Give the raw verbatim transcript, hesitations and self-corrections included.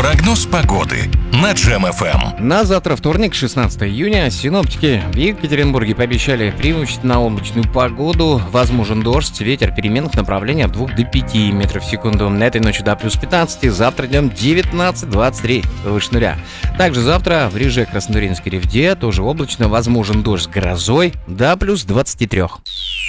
Прогноз погоды на Джем эф эм. На завтра, вторник, шестнадцатое июня, синоптики в Екатеринбурге пообещали преимущественно облачную погоду. Возможен дождь, ветер переменных направлений от двух до пяти метров в секунду. На этой ночью до плюс пятнадцать, завтра днем девятнадцать двадцать три, выше нуля. Также завтра в Реже, Краснотурьинске, Ревде тоже облачно, возможен дождь с грозой до плюс двадцати трёх.